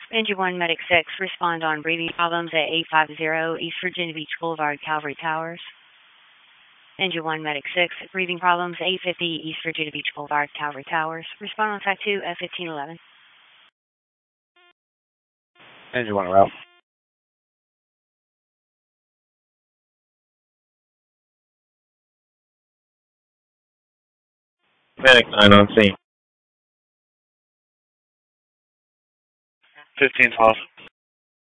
Engine 1 Medic 6, respond on breathing problems at 850 East Virginia Beach Boulevard, Calvary Towers. Engine 1 Medic 6, breathing problems 850 East Virginia Beach Boulevard, Calvary Towers. Respond on Type 2 F1511. Engine 1 route. Medic 9 on scene. 1512.